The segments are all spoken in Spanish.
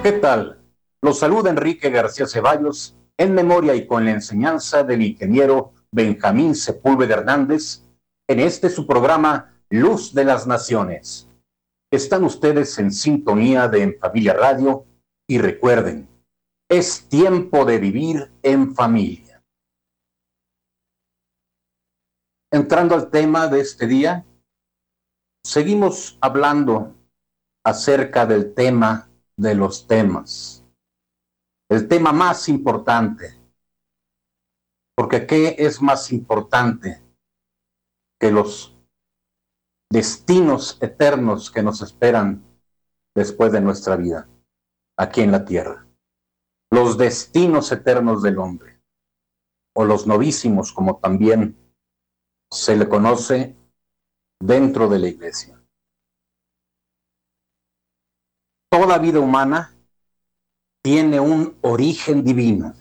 ¿Qué tal? Los saluda Enrique García Ceballos en memoria y con la enseñanza del ingeniero Benjamín Sepúlveda Hernández en este su programa Luz de las Naciones. Están ustedes en sintonía de En Familia Radio y recuerden, es tiempo de vivir en familia. Entrando al tema de este día, seguimos hablando acerca del tema de los temas. El tema más importante, porque ¿qué es más importante que los destinos eternos que nos esperan después de nuestra vida aquí en la tierra? Los destinos eternos del hombre, o los novísimos, como también se le conoce dentro de la iglesia. Toda vida humana tiene un origen divino.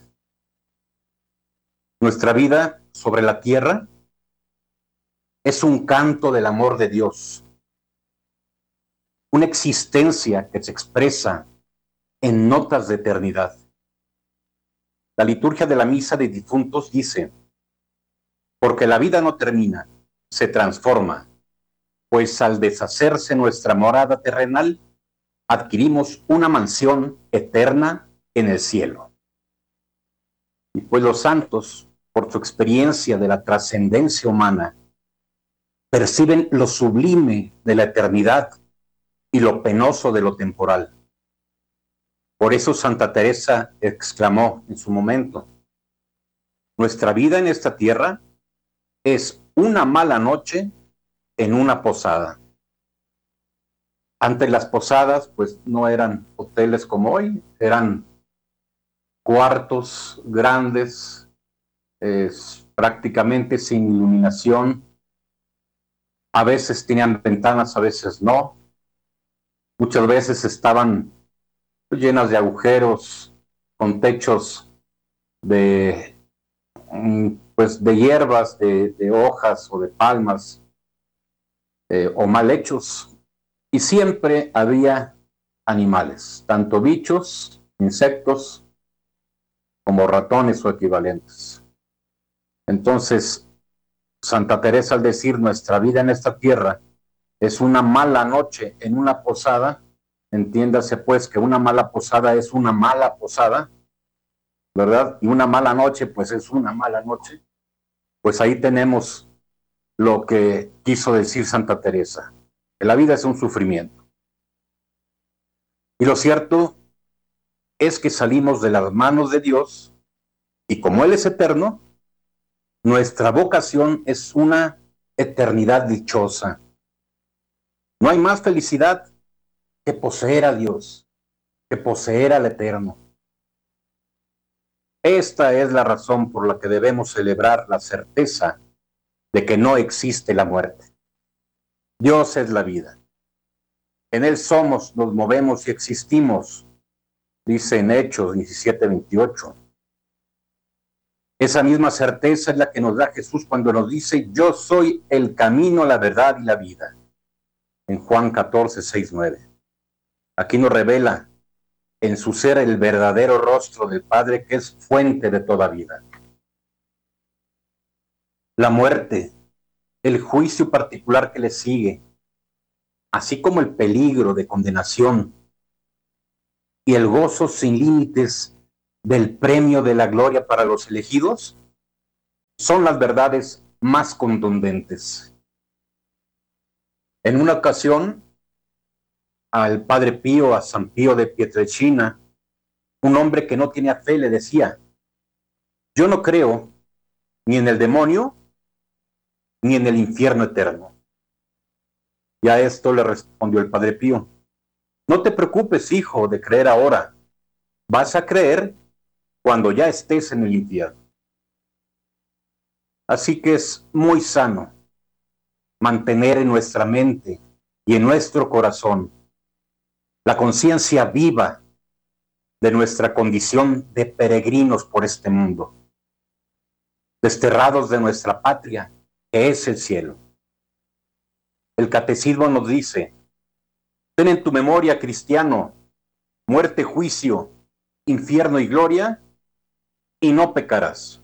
Nuestra vida sobre la tierra es un canto del amor de Dios, una existencia que se expresa en notas de eternidad. La liturgia de la misa de difuntos dice: porque la vida no termina, se transforma, pues al deshacerse nuestra morada terrenal, adquirimos una mansión eterna en el cielo. Y pues los santos, por su experiencia de la trascendencia humana, perciben lo sublime de la eternidad y lo penoso de lo temporal. Por eso Santa Teresa exclamó en su momento: nuestra vida en esta tierra es una mala noche en una posada. Antes las posadas pues no eran hoteles como hoy, eran cuartos grandes, prácticamente sin iluminación. A veces tenían ventanas, a veces no. Muchas veces estaban llenas de agujeros, con techos de hierbas, de hojas o de palmas, o mal hechos. Y siempre había animales, tanto bichos, insectos, como ratones o equivalentes. Entonces, Santa Teresa, al decir nuestra vida en esta tierra es una mala noche en una posada, entiéndase pues que una mala posada es una mala posada, ¿verdad? Y una mala noche pues es una mala noche. Pues ahí tenemos lo que quiso decir Santa Teresa, que la vida es un sufrimiento. Y lo cierto es que salimos de las manos de Dios y como Él es eterno, nuestra vocación es una eternidad dichosa. No hay más felicidad que poseer a Dios, que poseer al Eterno. Esta es la razón por la que debemos celebrar la certeza de que no existe la muerte. Dios es la vida. En Él somos, nos movemos y existimos, dice en Hechos 17:28. Esa misma certeza es la que nos da Jesús cuando nos dice: yo soy el camino, la verdad y la vida. En Juan 14:6-9. Aquí nos revela en su ser el verdadero rostro del Padre, que es fuente de toda vida. La muerte, el juicio particular que le sigue, así como el peligro de condenación y el gozo sin límites del premio de la gloria para los elegidos, son las verdades más contundentes. En una ocasión, al Padre Pío, a San Pío de Pietrelcina, un hombre que no tenía fe le decía: yo no creo ni en el demonio ni en el infierno eterno. Y a esto le respondió el Padre Pío: no te preocupes, hijo, de creer ahora. Vas a creer cuando ya estés en el infierno. Así que es muy sano mantener en nuestra mente y en nuestro corazón la conciencia viva de nuestra condición de peregrinos por este mundo, desterrados de nuestra patria, que es el cielo. El catecismo nos dice: ten en tu memoria, cristiano, muerte, juicio, infierno y gloria, y no pecarás.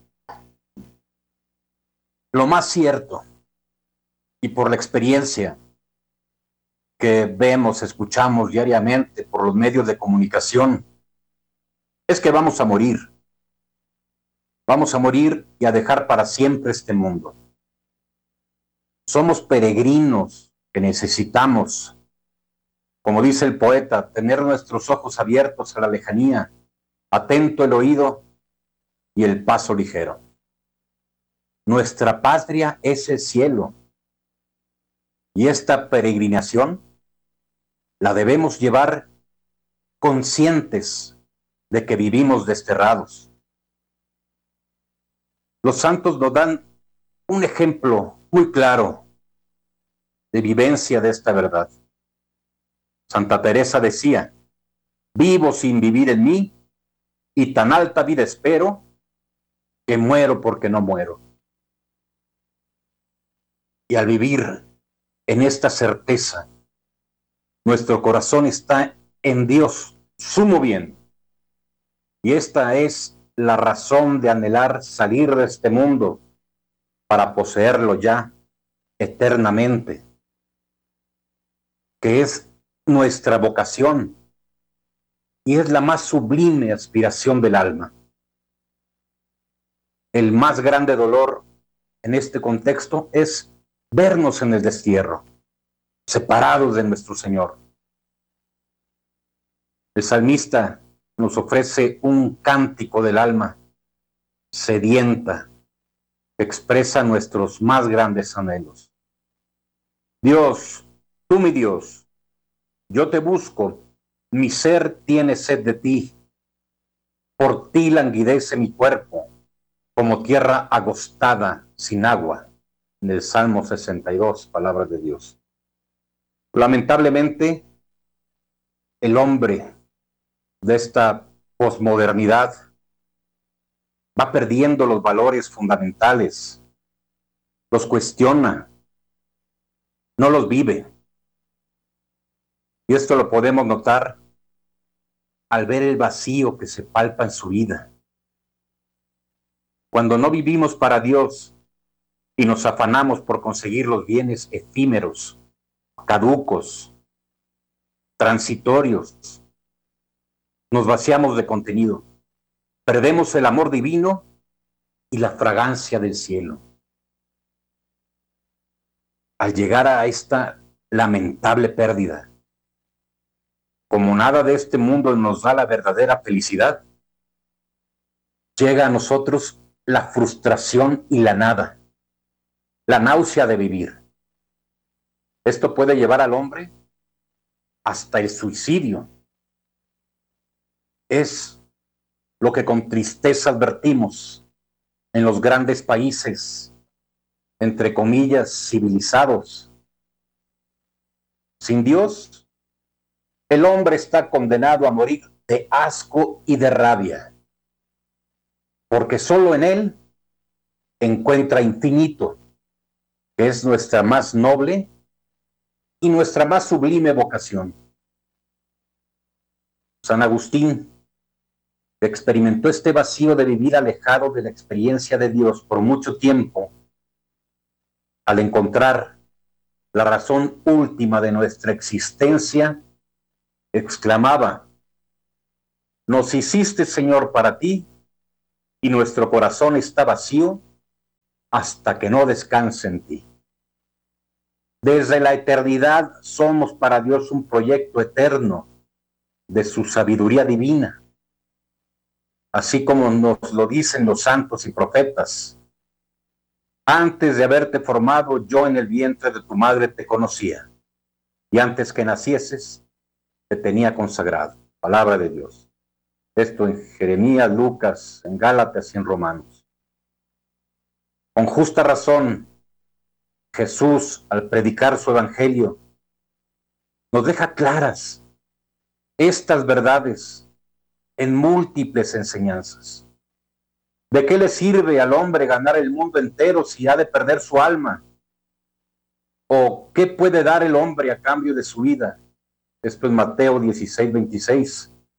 Lo más cierto, y por la experiencia que vemos, escuchamos diariamente por los medios de comunicación, es que vamos a morir. Vamos a morir y a dejar para siempre este mundo. Somos peregrinos que necesitamos, como dice el poeta, tener nuestros ojos abiertos a la lejanía, atento el oído y el paso ligero. Nuestra patria es el cielo, y esta peregrinación la debemos llevar conscientes de que vivimos desterrados. Los santos nos dan un ejemplo muy claro de vivencia de esta verdad. Santa Teresa decía: vivo sin vivir en mí, y tan alta vida espero, que muero porque no muero. Y al vivir en esta certeza, nuestro corazón está en Dios, sumo bien. Y esta es la razón de anhelar salir de este mundo para poseerlo ya eternamente, que es nuestra vocación y es la más sublime aspiración del alma. El más grande dolor en este contexto es vernos en el destierro, separados de nuestro Señor. El salmista nos ofrece un cántico del alma sedienta, que expresa nuestros más grandes anhelos. Dios, tú mi Dios, yo te busco, mi ser tiene sed de ti, por ti languidece mi cuerpo, como tierra agostada sin agua. En el Salmo 62, palabras de Dios. Lamentablemente, el hombre de esta posmodernidad va perdiendo los valores fundamentales, los cuestiona, no los vive. Y esto lo podemos notar al ver el vacío que se palpa en su vida. Cuando no vivimos para Dios y nos afanamos por conseguir los bienes efímeros, caducos, transitorios, nos vaciamos de contenido, perdemos el amor divino y la fragancia del cielo. Al llegar a esta lamentable pérdida, como nada de este mundo nos da la verdadera felicidad, llega a nosotros la frustración y la nada, la náusea de vivir. Esto puede llevar al hombre hasta el suicidio. Es lo que con tristeza advertimos en los grandes países, entre comillas, civilizados. Sin Dios, el hombre está condenado a morir de asco y de rabia, porque solo en él encuentra infinito, que es nuestra más noble y nuestra más sublime vocación. San Agustín, que experimentó este vacío de vivir alejado de la experiencia de Dios por mucho tiempo, al encontrar la razón última de nuestra existencia, exclamaba: nos hiciste, Señor, para ti, y nuestro corazón está vacío hasta que no descanse en ti. Desde la eternidad somos para Dios un proyecto eterno de su sabiduría divina, así como nos lo dicen los santos y profetas. Antes de haberte formado, yo en el vientre de tu madre te conocía, y antes que nacieses, te tenía consagrado. Palabra de Dios. Esto en Jeremías, Lucas, en Gálatas y en Romanos. Con justa razón, Jesús, al predicar su evangelio, nos deja claras estas verdades en múltiples enseñanzas. ¿De qué le sirve al hombre ganar el mundo entero si ha de perder su alma? ¿O qué puede dar el hombre a cambio de su vida? Esto es Mateo 16, 26.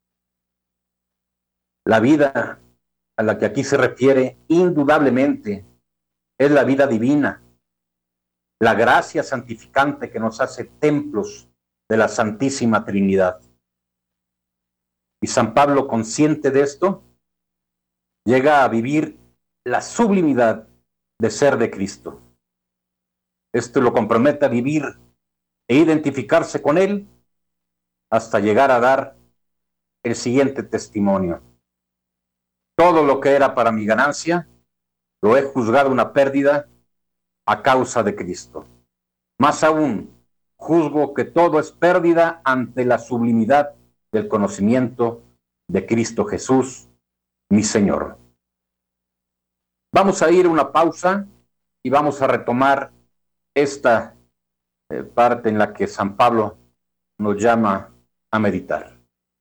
La vida a la que aquí se refiere indudablemente es la vida divina, la gracia santificante que nos hace templos de la Santísima Trinidad. Y San Pablo, consciente de esto, llega a vivir la sublimidad de ser de Cristo. Esto lo compromete a vivir e identificarse con Él hasta llegar a dar el siguiente testimonio. Todo lo que era para mi ganancia, lo he juzgado una pérdida a causa de Cristo. Más aún, juzgo que todo es pérdida ante la sublimidad del conocimiento de Cristo Jesús, mi Señor. Vamos a ir a una pausa y vamos a retomar esta parte en la que San Pablo nos llama a meditar.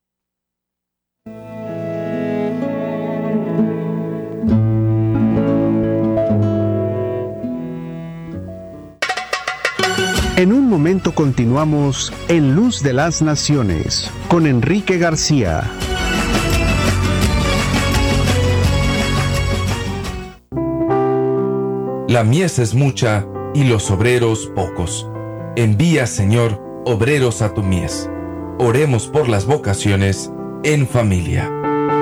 En un momento continuamos en Luz de las Naciones con Enrique García. La mies es mucha y los obreros pocos. Envía, Señor, obreros a tu mies. Oremos por las vocaciones en familia.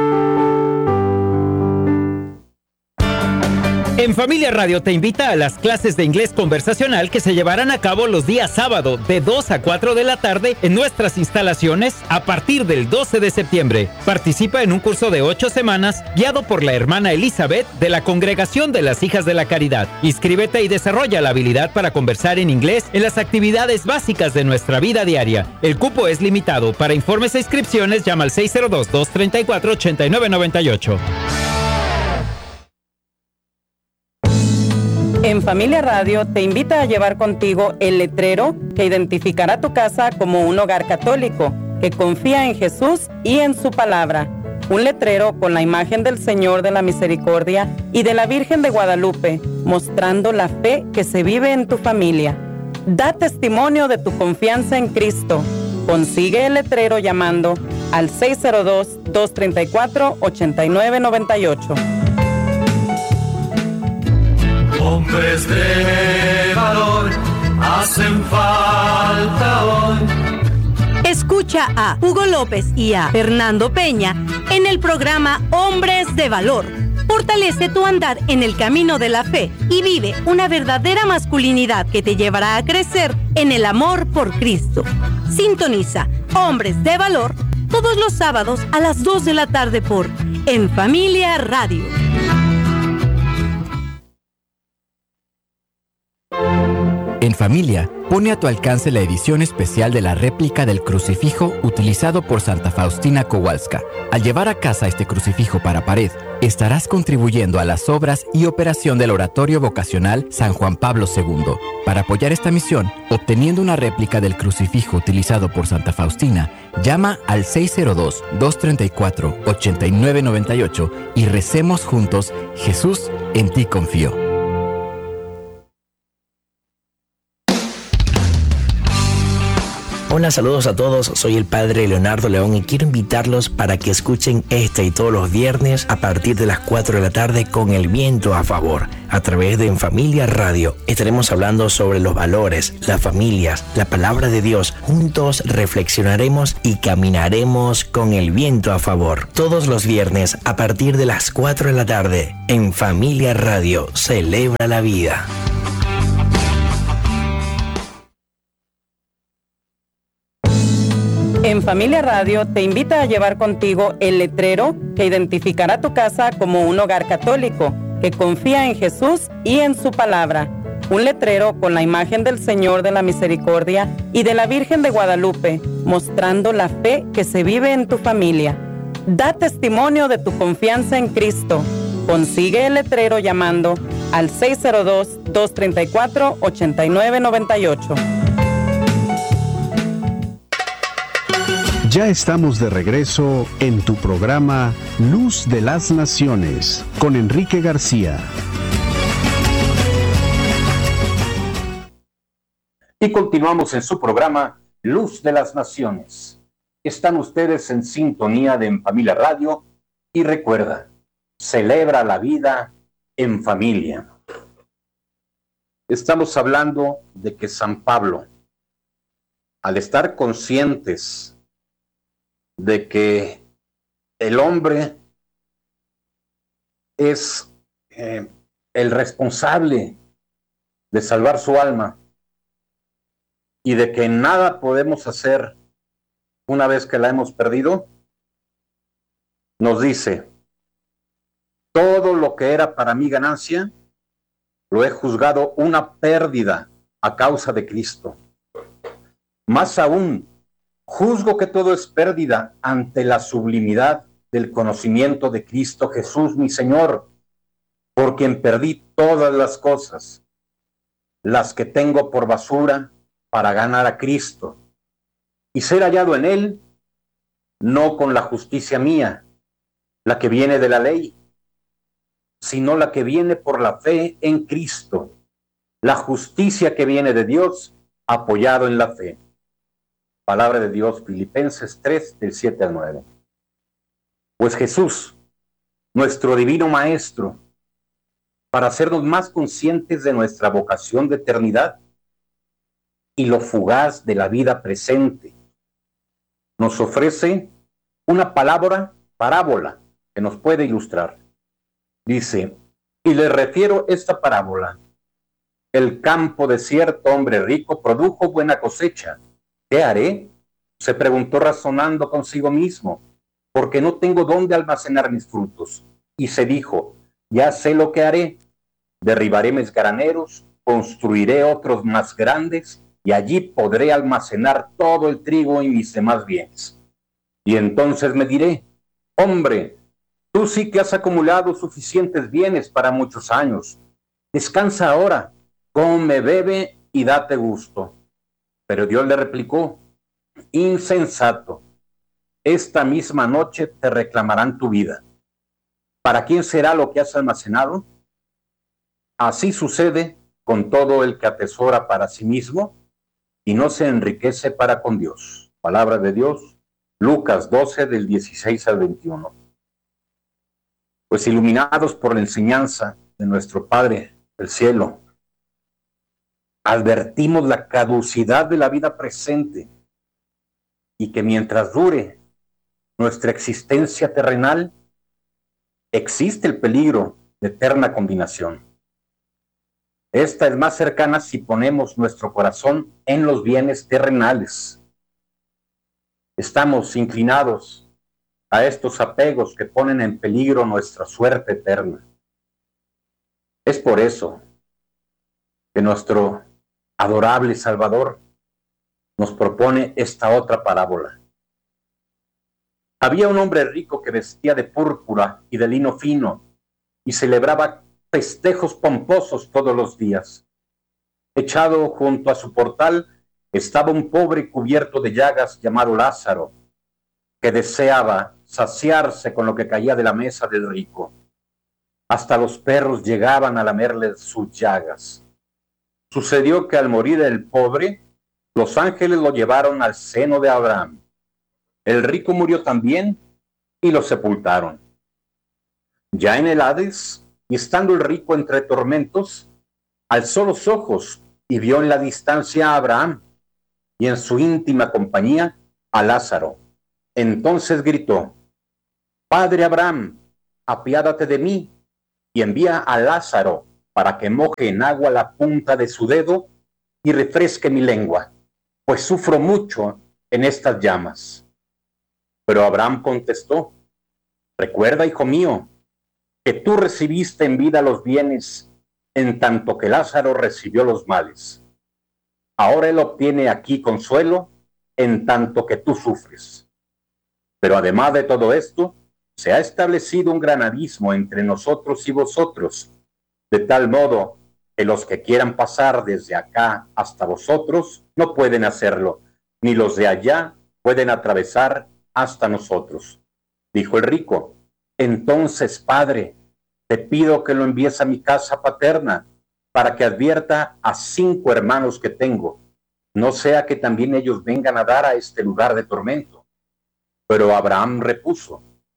En Familia Radio te invita a las clases de inglés conversacional que se llevarán a cabo los días sábado de 2 a 4 de la tarde en nuestras instalaciones a partir del 12 de septiembre. Participa en un curso de 8 semanas guiado por la hermana Elizabeth de la Congregación de las Hijas de la Caridad. Inscríbete y desarrolla la habilidad para conversar en inglés en las actividades básicas de nuestra vida diaria. El cupo es limitado. Para informes e inscripciones llama al 602-234-8998. En Familia Radio te invita a llevar contigo el letrero que identificará tu casa como un hogar católico que confía en Jesús y en su palabra. Un letrero con la imagen del Señor de la Misericordia y de la Virgen de Guadalupe, mostrando la fe que se vive en tu familia. Da testimonio de tu confianza en Cristo. Consigue el letrero llamando al 602-234-8998. Hombres de valor hacen falta hoy. Escucha a Hugo López y a Fernando Peña en el programa Hombres de Valor. Fortalece tu andar en el camino de la fe y vive una verdadera masculinidad que te llevará a crecer en el amor por Cristo. Sintoniza Hombres de Valor todos los sábados a las 2 de la tarde por En Familia Radio. En Familia, pone a tu alcance la edición especial de la réplica del crucifijo utilizado por Santa Faustina Kowalska. Al llevar a casa este crucifijo para pared, estarás contribuyendo a las obras y operación del Oratorio Vocacional San Juan Pablo II. Para apoyar esta misión, obteniendo una réplica del crucifijo utilizado por Santa Faustina, llama al 602-234-8998 y recemos juntos: Jesús, en ti confío. Hola, saludos a todos, soy el Padre Leonardo León y quiero invitarlos para que escuchen este y todos los viernes a partir de las 4 de la tarde con El Viento a Favor, a través de En Familia Radio. Estaremos hablando sobre los valores, las familias, la palabra de Dios. Juntos reflexionaremos y caminaremos con el viento a favor. Todos los viernes a partir de las 4 de la tarde, En Familia Radio, celebra la vida. En Familia Radio te invita a llevar contigo el letrero que identificará tu casa como un hogar católico que confía en Jesús y en su palabra. Un letrero con la imagen del Señor de la Misericordia y de la Virgen de Guadalupe, mostrando la fe que se vive en tu familia. Da testimonio de tu confianza en Cristo. Consigue el letrero llamando al 602-234-8998. Ya estamos de regreso en tu programa Luz de las Naciones con Enrique García. Y continuamos en su programa Luz de las Naciones. Están ustedes en sintonía de En Familia Radio y recuerda, celebra la vida en familia. Estamos hablando de que San Pablo, al estar conscientes de que el hombre es el responsable de salvar su alma y de que nada podemos hacer una vez que la hemos perdido, nos dice, todo lo que era para mí ganancia, lo he juzgado una pérdida a causa de Cristo. Más aún, juzgo que todo es pérdida ante la sublimidad del conocimiento de Cristo Jesús, mi Señor, por quien perdí todas las cosas, las que tengo por basura, para ganar a Cristo y ser hallado en Él, no con la justicia mía, la que viene de la ley, sino la que viene por la fe en Cristo, la justicia que viene de Dios, apoyado en la fe. Palabra de Dios, Filipenses 3, del 7 al 9. Pues Jesús, nuestro divino Maestro, para hacernos más conscientes de nuestra vocación de eternidad y lo fugaz de la vida presente, nos ofrece una parábola que nos puede ilustrar. Dice, y le refiero esta parábola. El campo de cierto hombre rico produjo buena cosecha. ¿Qué haré? Se preguntó razonando consigo mismo, porque no tengo dónde almacenar mis frutos. Y se dijo, ya sé lo que haré. Derribaré mis graneros, construiré otros más grandes, y allí podré almacenar todo el trigo y mis demás bienes. Y entonces me diré, hombre, tú sí que has acumulado suficientes bienes para muchos años. Descansa ahora, come, bebe y date gusto. Pero Dios le replicó, insensato, esta misma noche te reclamarán tu vida. ¿Para quién será lo que has almacenado? Así sucede con todo el que atesora para sí mismo y no se enriquece para con Dios. Palabra de Dios, Lucas 12, del 16 al 21. Pues iluminados por la enseñanza de nuestro Padre del cielo, advertimos la caducidad de la vida presente y que mientras dure nuestra existencia terrenal, existe el peligro de eterna condenación. Esta es más cercana si ponemos nuestro corazón en los bienes terrenales. Estamos inclinados a estos apegos que ponen en peligro nuestra suerte eterna. Es por eso que nuestro adorable Salvador nos propone esta otra parábola. Había un hombre rico que vestía de púrpura y de lino fino y celebraba festejos pomposos todos los días. Echado junto a su portal estaba un pobre cubierto de llagas llamado Lázaro, que deseaba saciarse con lo que caía de la mesa del rico. Hasta los perros llegaban a lamerle sus llagas. Sucedió que al morir el pobre, los ángeles lo llevaron al seno de Abraham. El rico murió también y lo sepultaron. Ya en el Hades, y estando el rico entre tormentos, alzó los ojos y vio en la distancia a Abraham y en su íntima compañía a Lázaro. Entonces gritó, Padre Abraham, apiádate de mí y envía a Lázaro para que moje en agua la punta de su dedo y refresque mi lengua, pues sufro mucho en estas llamas. Pero Abraham contestó, recuerda, hijo mío, que tú recibiste en vida los bienes, en tanto que Lázaro recibió los males. Ahora él obtiene aquí consuelo, en tanto que tú sufres. Pero además de todo esto, se ha establecido un gran abismo entre nosotros y vosotros, de tal modo que los que quieran pasar desde acá hasta vosotros no pueden hacerlo, ni los de allá pueden atravesar hasta nosotros. Dijo el rico, entonces, Padre, te pido que lo envíes a mi casa paterna, para que advierta a 5 hermanos que tengo, no sea que también ellos vengan a dar a este lugar de tormento. Pero Abraham repuso,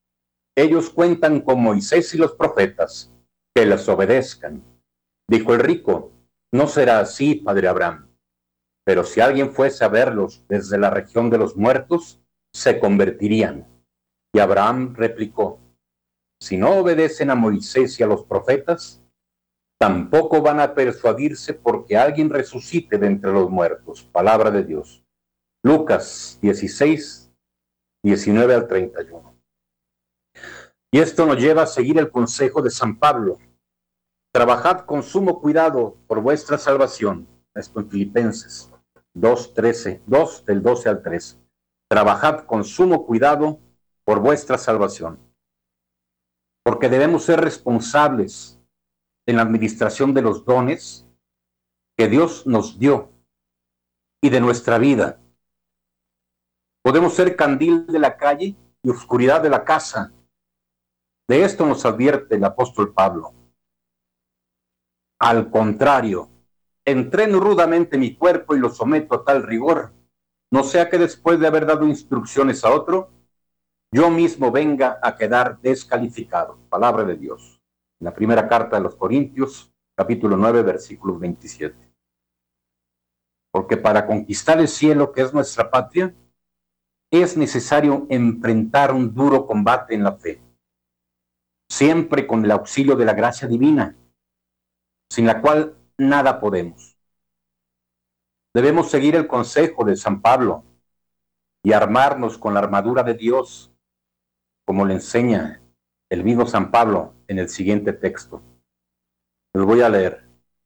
Ellos cuentan con Moisés y los profetas, que les obedezcan. Dijo el rico, no será así, padre Abraham. Pero si alguien fuese a verlos desde la región de los muertos, se convertirían. Y Abraham replicó, si no obedecen a Moisés y a los profetas, tampoco van a persuadirse porque alguien resucite de entre los muertos. Palabra de Dios. Lucas 16, 19 al 31. Y esto nos lleva a seguir el consejo de San Pablo. Trabajad con sumo cuidado por vuestra salvación. Esto en Filipenses 2:13, 2 del 12 al 13. Trabajad con sumo cuidado por vuestra salvación. Porque debemos ser responsables en la administración de los dones que Dios nos dio y de nuestra vida. Podemos ser candil de la calle y oscuridad de la casa. De esto nos advierte el apóstol Pablo. Al contrario, entreno rudamente mi cuerpo y lo someto a tal rigor, no sea que después de haber dado instrucciones a otro, yo mismo venga a quedar descalificado. Palabra de Dios. En la primera carta de los Corintios, capítulo 9, versículos 27. Porque para conquistar el cielo, que es nuestra patria, es necesario enfrentar un duro combate en la fe, siempre con el auxilio de la gracia divina, sin la cual nada podemos. Debemos seguir el consejo de San Pablo y armarnos con la armadura de Dios, como le enseña el mismo San Pablo en el siguiente texto. Los voy a leer.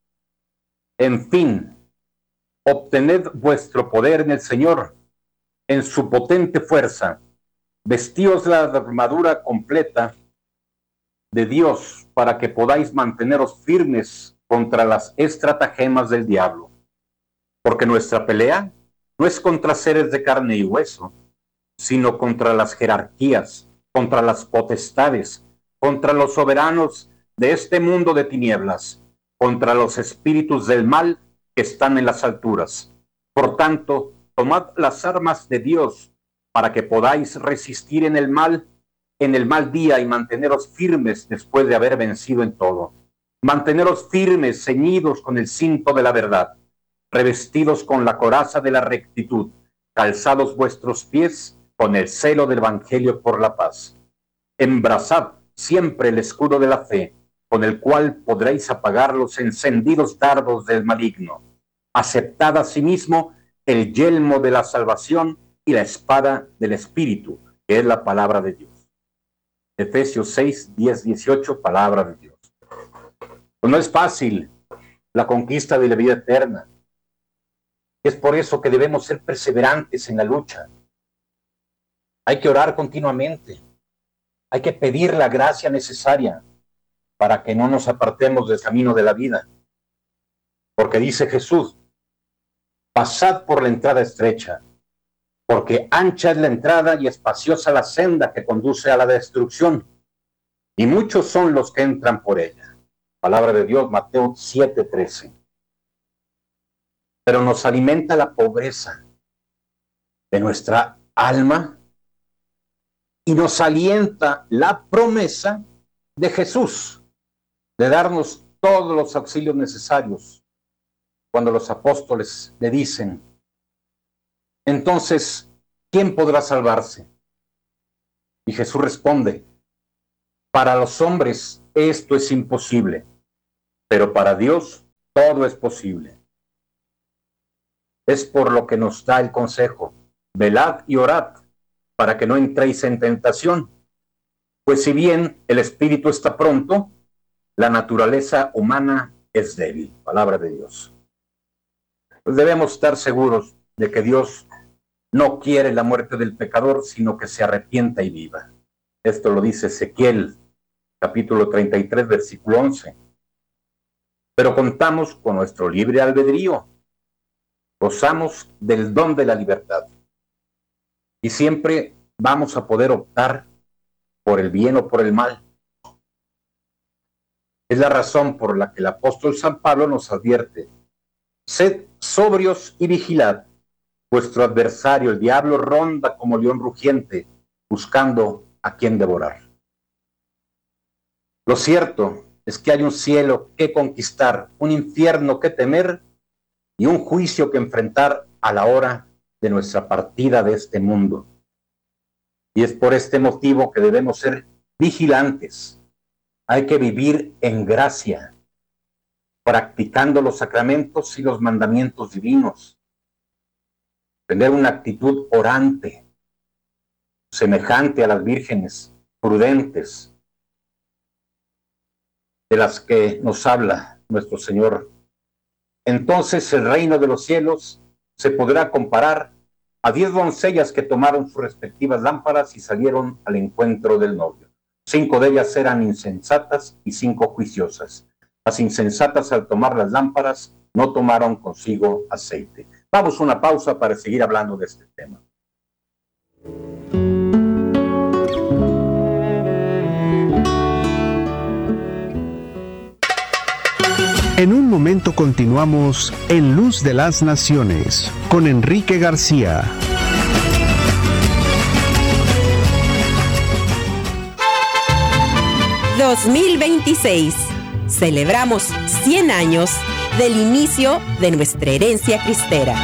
En fin, obtened vuestro poder en el Señor, en su potente fuerza. Vestíos la armadura completa de Dios para que podáis manteneros firmes contra las estratagemas del diablo. Porque nuestra pelea no es contra seres de carne y hueso, sino contra las jerarquías, contra las potestades, contra los soberanos de este mundo de tinieblas, contra los espíritus del mal que están en las alturas. Por tanto, tomad las armas de Dios para que podáis resistir en el mal día y manteneros firmes después de haber vencido en todo. Manteneros firmes, ceñidos con el cinto de la verdad, revestidos con la coraza de la rectitud, calzados vuestros pies con el celo del evangelio por la paz. Embrazad siempre el escudo de la fe, con el cual podréis apagar los encendidos dardos del maligno. Aceptad asimismo el yelmo de la salvación y la espada del Espíritu, que es la palabra de Dios. Efesios 6, 10, 18, palabra de Dios. Pues no es fácil la conquista de la vida eterna. Es por eso que debemos ser perseverantes en la lucha. Hay que orar continuamente. Hay que pedir la gracia necesaria para que no nos apartemos del camino de la vida. Porque dice Jesús, pasad por la entrada estrecha, porque ancha es la entrada y espaciosa la senda que conduce a la destrucción, y muchos son los que entran por ella. Palabra de Dios, Mateo 7:13. Pero nos alimenta la pobreza de nuestra alma y nos alienta la promesa de Jesús de darnos todos los auxilios necesarios. Cuando los apóstoles le dicen, entonces, ¿quién podrá salvarse? Y Jesús responde, para los hombres esto es imposible, pero para Dios todo es posible. Es por lo que nos da el consejo, velad y orad, para que no entréis en tentación. Pues si bien el espíritu está pronto, la naturaleza humana es débil. Palabra de Dios. Pues debemos estar seguros de que Dios no quiere la muerte del pecador, sino que se arrepienta y viva. Esto lo dice Ezequiel, capítulo 33, versículo 11. Pero contamos con nuestro libre albedrío. Gozamos del don de la libertad. Y siempre vamos a poder optar por el bien o por el mal. Es la razón por la que el apóstol San Pablo nos advierte, sed sobrios y vigilad. Vuestro adversario, el diablo, ronda como león rugiente, buscando a quien devorar. Lo cierto es que hay un cielo que conquistar, un infierno que temer y un juicio que enfrentar a la hora de nuestra partida de este mundo. Y es por este motivo que debemos ser vigilantes. Hay que vivir en gracia, practicando los sacramentos y los mandamientos divinos. Tener una actitud orante, semejante a las vírgenes prudentes, de las que nos habla nuestro Señor. Entonces el reino de los cielos se podrá comparar a 10 doncellas que tomaron sus respectivas lámparas y salieron al encuentro del novio. 5 de ellas eran insensatas y 5 juiciosas. Las insensatas, al tomar las lámparas, no tomaron consigo aceite. Vamos a una pausa para seguir hablando de este tema. En un momento continuamos en Luz de las Naciones con Enrique García. ...2026... celebramos 100 años del inicio de nuestra herencia cristera.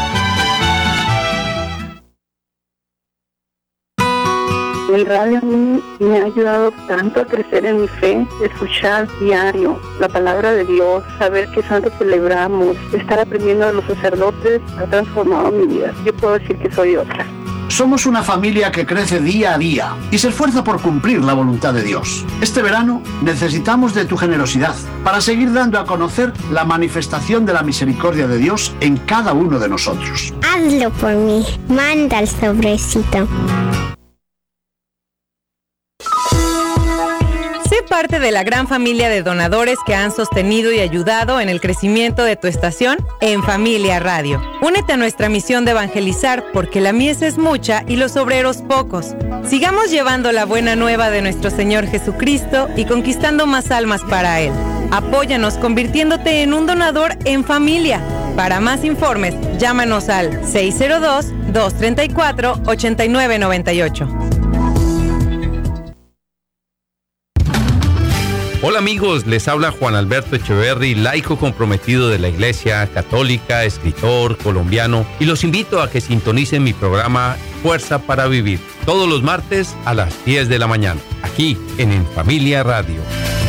El radio a mí me ha ayudado tanto a crecer en mi fe, escuchar diario la palabra de Dios, saber qué santo celebramos, estar aprendiendo de los sacerdotes, ha transformado mi vida. Yo puedo decir que soy otra. Somos una familia que crece día a día y se esfuerza por cumplir la voluntad de Dios. Este verano necesitamos de tu generosidad para seguir dando a conocer la manifestación de la misericordia de Dios en cada uno de nosotros. Hazlo por mí. Manda el sobrecito. Sé parte de la gran familia de donadores que han sostenido y ayudado en el crecimiento de tu estación en Familia Radio. Únete a nuestra misión de evangelizar, porque la mies es mucha y los obreros pocos. Sigamos llevando la buena nueva de nuestro Señor Jesucristo y conquistando más almas para Él. Apóyanos convirtiéndote en un donador en familia. Para más informes, llámanos al 602-234-8998. Hola amigos, les habla Juan Alberto Echeverry, laico comprometido de la Iglesia Católica, escritor colombiano, y los invito a que sintonicen mi programa Fuerza para Vivir, todos los martes a las 10 de la mañana, aquí en Familia Radio.